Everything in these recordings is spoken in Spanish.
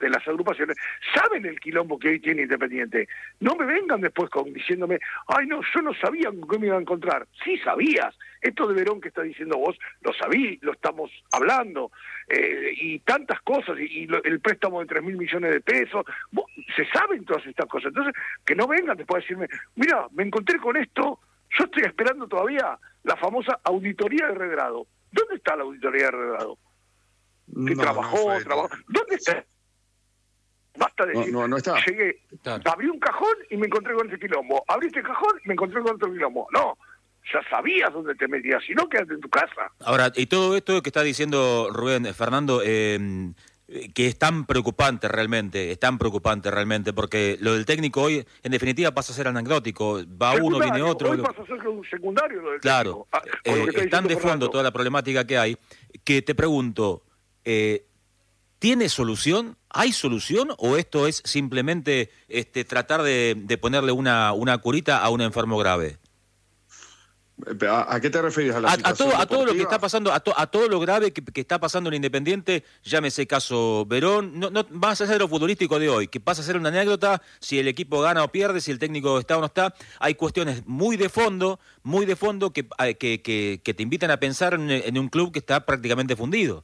de las agrupaciones, saben el quilombo que hoy tiene Independiente. No me vengan después diciéndome, ay no, yo no sabía con qué me iba a encontrar. Sí sabías. Esto de Verón que está diciendo vos, lo sabí, lo estamos hablando, y tantas cosas, el préstamo de 3.000 millones de pesos, se saben todas estas cosas. Entonces, que no vengan después a decirme, mira, me encontré con esto, yo estoy esperando todavía la famosa auditoría de regrado. ¿Dónde está la auditoría de regrado? Que trabajó. ¿Dónde está? Basta decir, no está. Llegué, abrí un cajón y me encontré con ese quilombo. Abrí este cajón y me encontré con otro quilombo. No, ya sabías dónde te metías, si no, quédate en tu casa. Ahora, y todo esto que está diciendo Rubén, Fernando, que es tan preocupante realmente, porque lo del técnico hoy, en definitiva, pasa a ser anecdótico. Va uno, viene otro. Hoy pasa a ser un secundario lo del técnico. Claro, es tan de fondo toda la problemática que hay, que te pregunto, ¿tiene solución? ¿Hay solución? ¿O esto es simplemente tratar de ponerle una curita a un enfermo grave? ¿A qué te referís? A todo lo que está pasando, a todo lo grave que está pasando en Independiente, llámese caso Verón, no más allá de lo futbolístico de hoy, que pasa a ser una anécdota, si el equipo gana o pierde, si el técnico está o no está. Hay cuestiones muy de fondo que te invitan a pensar en un club que está prácticamente fundido.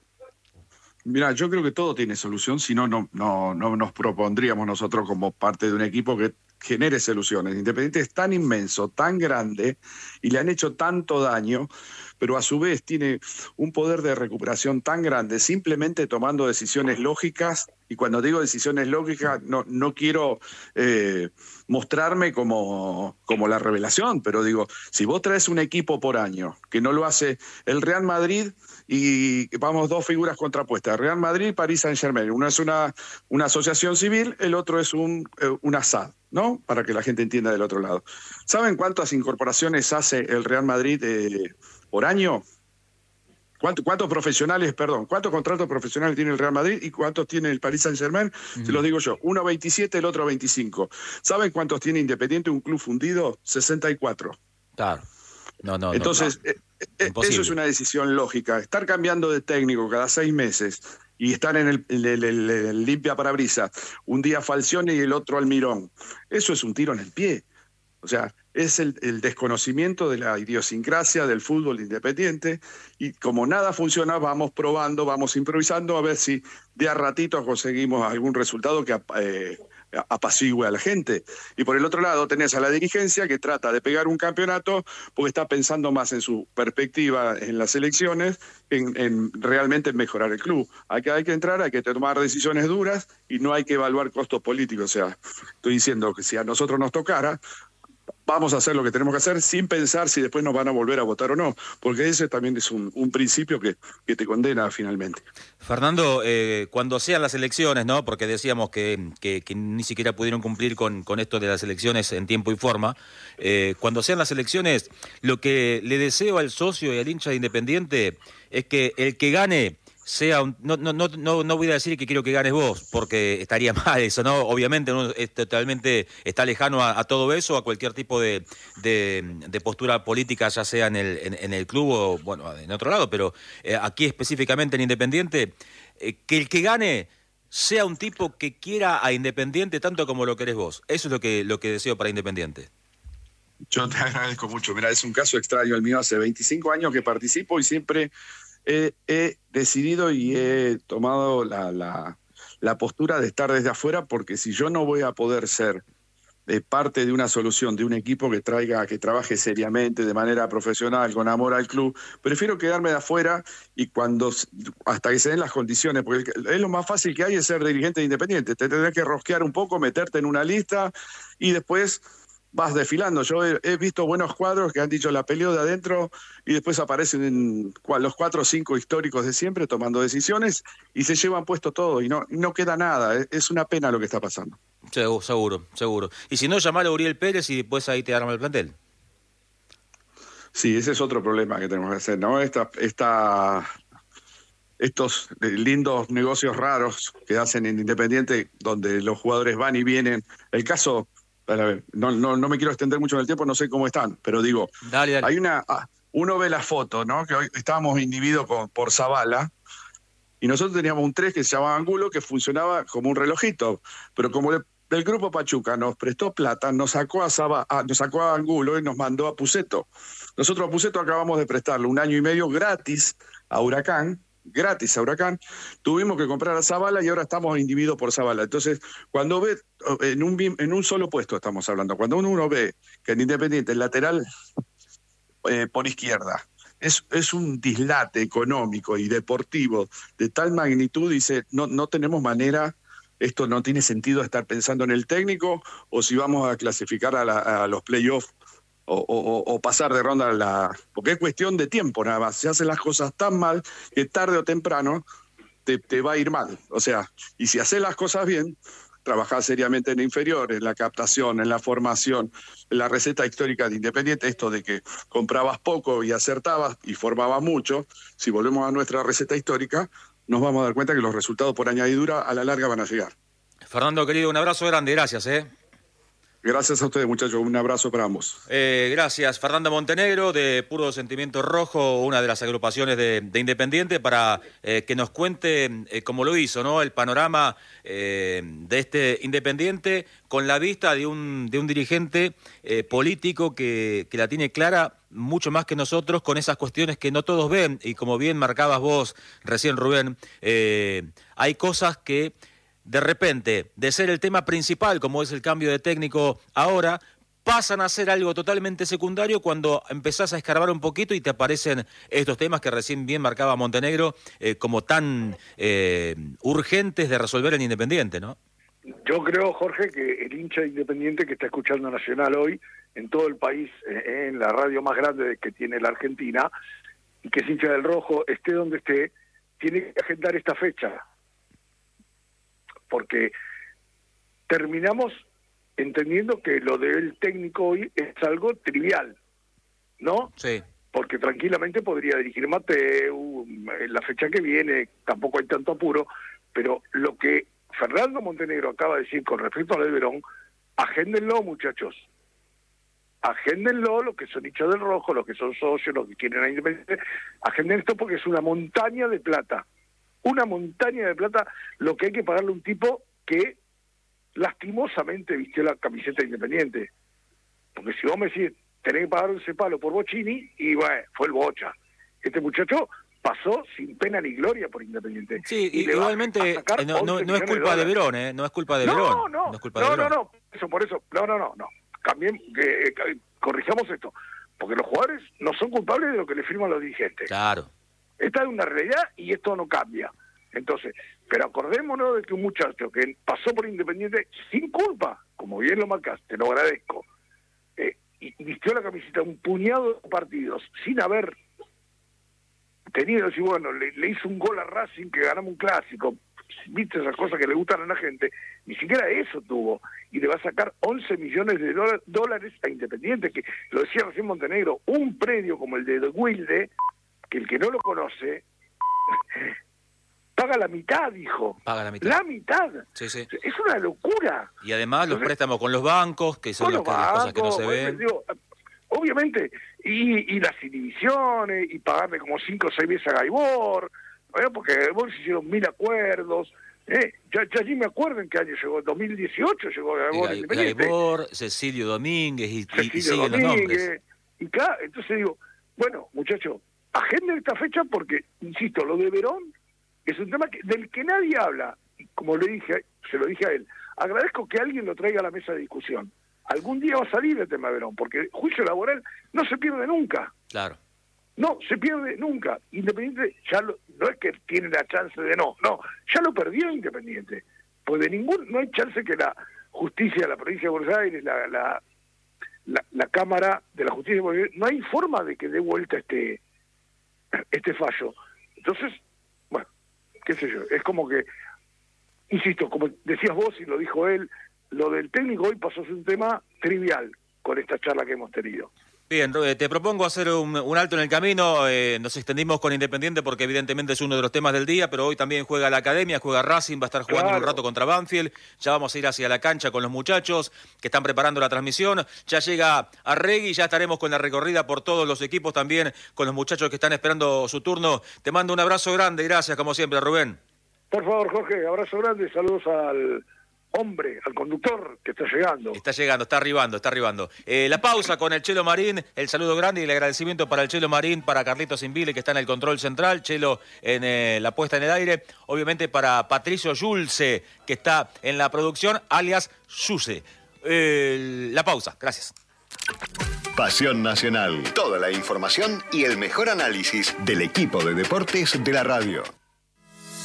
Mira, yo creo que todo tiene solución, si no nos propondríamos nosotros como parte de un equipo que genere soluciones. Independiente es tan inmenso, tan grande, y le han hecho tanto daño, pero a su vez tiene un poder de recuperación tan grande, simplemente tomando decisiones lógicas. Y cuando digo decisiones lógicas, no quiero mostrarme como la revelación, pero digo, si vos traes un equipo por año, que no lo hace el Real Madrid, y vamos, dos figuras contrapuestas, Real Madrid y Paris Saint-Germain. Uno es una asociación civil, el otro es un ASAD, ¿no? Para que la gente entienda del otro lado. ¿Saben cuántas incorporaciones hace el Real Madrid por año? ¿Cuántos contratos profesionales tiene el Real Madrid y cuántos tiene el Paris Saint-Germain? Se los digo yo, uno 27, el otro 25. ¿Saben cuántos tiene Independiente, un club fundido? 64. Claro. No. Entonces, eso es una decisión lógica. Estar cambiando de técnico cada 6 meses y estar en el limpia parabrisas, un día Falcione y el otro Almirón, eso es un tiro en el pie. O sea, es el desconocimiento de la idiosincrasia del fútbol independiente, y como nada funciona, vamos probando, vamos improvisando a ver si de a ratito conseguimos algún resultado que apacigüe a la gente. Y por el otro lado tenés a la dirigencia que trata de pegar un campeonato porque está pensando más en su perspectiva en las elecciones, en realmente mejorar el club. Hay que entrar, hay que tomar decisiones duras y no hay que evaluar costos políticos. O sea, estoy diciendo que si a nosotros nos tocara, vamos a hacer lo que tenemos que hacer sin pensar si después nos van a volver a votar o no, porque ese también es un principio que te condena finalmente. Fernando, cuando sean las elecciones, ¿no? Porque decíamos que ni siquiera pudieron cumplir con esto de las elecciones en tiempo y forma. Cuando sean las elecciones, lo que le deseo al socio y al hincha de Independiente es que el que gane sea no voy a decir que quiero que ganes vos, porque estaría mal eso, ¿no? Obviamente uno está lejano a todo eso, a cualquier tipo de postura política, ya sea en el club o, bueno, en otro lado, pero aquí específicamente en Independiente, que el que gane sea un tipo que quiera a Independiente tanto como lo querés vos. Eso es lo que deseo para Independiente. Yo te agradezco mucho. Mira, es un caso extraño el mío. Hace 25 años que participo y siempre he decidido y he tomado la postura de estar desde afuera, porque si yo no voy a poder ser parte de una solución de un equipo que trabaje seriamente, de manera profesional, con amor al club, prefiero quedarme de afuera y hasta que se den las condiciones, porque es lo más fácil que hay es ser dirigente de Independiente. Te tendrás que rosquear un poco, meterte en una lista y después vas desfilando. Yo he visto buenos cuadros que han dicho la peleó de adentro y después aparecen los 4 o 5 históricos de siempre tomando decisiones y se llevan puesto todo y no queda nada. Es una pena lo que está pasando. Seguro. Y si no, llamar a Uriel Pérez y después ahí te arma el plantel. Sí, ese es otro problema que tenemos que hacer, ¿no? Estos lindos negocios raros que hacen en Independiente, donde los jugadores van y vienen. El caso, no me quiero extender mucho en el tiempo, no sé cómo están, pero digo, dale. uno ve la foto, ¿no? Que hoy estábamos inhibidos por Zavala, Y nosotros teníamos un 3 que se llamaba Angulo, que funcionaba como un relojito, pero como el Grupo Pachuca nos prestó plata, nos sacó a Angulo y nos mandó a Puceto. Nosotros a Puceto acabamos de prestarle 1 año y medio gratis a Huracán, tuvimos que comprar a Zavala y ahora estamos individuos por Zavala. Entonces, cuando ve, en un solo puesto estamos hablando, cuando uno ve que en Independiente el lateral por izquierda es un dislate económico y deportivo de tal magnitud, dice, no tenemos manera, esto no tiene sentido estar pensando en el técnico o si vamos a clasificar a los playoffs o pasar de ronda porque es cuestión de tiempo nada más. Se hacen las cosas tan mal que tarde o temprano te va a ir mal. O sea, y si haces las cosas bien, trabajar seriamente en inferiores, en la captación, en la formación, en la receta histórica de Independiente, esto de que comprabas poco y acertabas y formabas mucho, si volvemos a nuestra receta histórica, nos vamos a dar cuenta que los resultados por añadidura a la larga van a llegar. Fernando, querido, un abrazo grande, gracias. Gracias a ustedes, muchachos, un abrazo para ambos. Gracias. Fernanda Montenegro, de Puro Sentimiento Rojo, una de las agrupaciones de Independiente, para que nos cuente cómo lo hizo, ¿no? El panorama de este Independiente con la vista de un dirigente político que la tiene clara mucho más que nosotros con esas cuestiones que no todos ven, y como bien marcabas vos recién, Rubén, hay cosas que de repente, de ser el tema principal, como es el cambio de técnico ahora, pasan a ser algo totalmente secundario cuando empezás a escarbar un poquito y te aparecen estos temas que recién bien marcaba Montenegro como tan urgentes de resolver en Independiente, ¿no? Yo creo, Jorge, que el hincha Independiente que está escuchando Nacional hoy, en todo el país, en la radio más grande que tiene la Argentina, y que es hincha del Rojo, esté donde esté, tiene que agendar esta fecha. Porque terminamos entendiendo que lo del técnico hoy es algo trivial, ¿no? Sí. Porque tranquilamente podría dirigir Mateu, en la fecha que viene, tampoco hay tanto apuro, pero lo que Fernando Montenegro acaba de decir con respecto a Verón, agéndenlo, muchachos. Agéndenlo, los que son hinchas del Rojo, los que son socios, los que quieren a Independiente, agenden esto porque es una montaña de plata. Una montaña de plata lo que hay que pagarle a un tipo que lastimosamente vistió la camiseta Independiente. Porque si vos me decís, tenés que pagar ese palo por Bocini, y bueno, fue el Bocha. Este muchacho pasó sin pena ni gloria por Independiente. Sí, y igualmente no es culpa de Verón, ¿eh? No es culpa de Verón. No, por eso, no. También corrijamos esto, porque los jugadores no son culpables de lo que le firman los dirigentes. Claro. Esta es una realidad y esto no cambia. Entonces, pero acordémonos de que un muchacho que pasó por Independiente sin culpa, como bien lo marcaste, te lo agradezco, y vistió la camiseta un puñado de partidos sin haber tenido, decir, bueno, le hizo un gol a Racing que ganamos un clásico, viste esas cosas que le gustan a la gente, ni siquiera eso tuvo, y le va a sacar 11 millones de dólares a Independiente, que lo decía recién Montenegro, un predio como el de Wilde, que el que no lo conoce paga la mitad, dijo. Paga la mitad. La mitad. Sí. Es una locura. Y además los préstamos con los bancos, que son las cosas que no se ven. Digo, obviamente, y las inhibiciones, y pagarle como 5 o 6 veces a Gaibor, ¿no? Porque Gaibor se hicieron 1000 acuerdos. Ya ni me acuerdo en qué año llegó, en 2018 llegó Gaibor Independiente. Gaibor, Cecilio Domínguez, y siguen los nombres. Y claro, entonces digo, bueno, muchachos, agenden esta fecha porque, insisto, lo de Verón es un tema del que nadie habla. Y como se lo dije a él, agradezco que alguien lo traiga a la mesa de discusión. Algún día va a salir el tema de Verón, porque el juicio laboral no se pierde nunca. Claro. No, se pierde nunca. Independiente ya no es que tiene la chance de no, ya lo perdió Independiente. Pues no hay chance que la justicia de la provincia de Buenos Aires, la Cámara de la Justicia de Buenos Aires, no hay forma de que dé vuelta este fallo. Entonces, bueno, qué sé yo, es como que, insisto, como decías vos y lo dijo él, lo del técnico hoy pasó a ser un tema trivial con esta charla que hemos tenido. Bien, te propongo hacer un alto en el camino. Nos extendimos con Independiente porque evidentemente es uno de los temas del día, pero hoy también juega la Academia, juega Racing, va a estar jugando en un rato contra Banfield. Ya vamos a ir hacia la cancha con los muchachos que están preparando la transmisión. Ya llega Arregui, ya estaremos con la recorrida por todos los equipos también, con los muchachos que están esperando su turno. Te mando un abrazo grande y gracias como siempre, Rubén. Por favor, Jorge, abrazo grande, saludos al al conductor que está llegando. Está llegando, está arribando. La pausa con el Chelo Marín, el saludo grande y el agradecimiento para el Chelo Marín, para Carlitos Invile, que está en el control central, Chelo en la puesta en el aire, obviamente para Patricio Yulce, que está en la producción, alias Yuse. La pausa, gracias. Pasión Nacional. Toda la información y el mejor análisis del equipo de deportes de la radio.